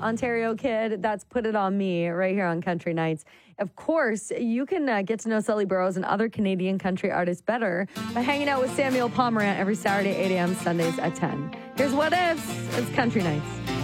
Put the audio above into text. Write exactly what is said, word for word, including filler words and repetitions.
Ontario kid. That's Put It On Me right here on Country Nights. Of course, you can uh, get to know Sully Burrows and other Canadian country artists better by hanging out with Samuel Pomerant every Saturday, eight a.m., Sundays at ten. Here's What Ifs. It's Country Nights.